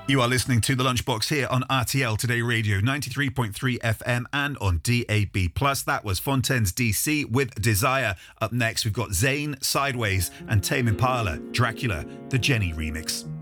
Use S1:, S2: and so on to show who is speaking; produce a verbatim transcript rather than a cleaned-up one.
S1: You are listening to The Lunchbox here on R T L Today Radio, ninety-three point three F M and on D A B plus. That was Fontaines D C with Desire. Up next, we've got Zayn, Sideways and Tame Impala, Dracula, the Jenny remix.